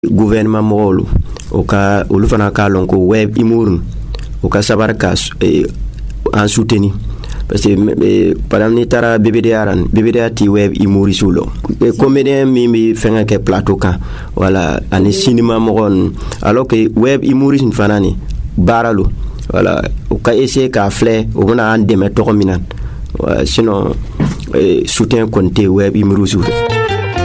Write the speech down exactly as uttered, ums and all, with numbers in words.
gouvernement mɔgɔw o ka olu fana ka lɔn ko web humour o ka sabar ka en soutenir parce que par exemple ni taara B B D A ran B B D A ti web humoriste lo comédien mi mi fɛngɛ kɛ plateau kan voilà ani cinéma mɔgɔ alors que web humoriste fana ni baara lo voilà o ka essayer ka filɛ o bɛna an dɛmɛ tɔgɔ min na sinon soutien kɔni tɛ web humoriste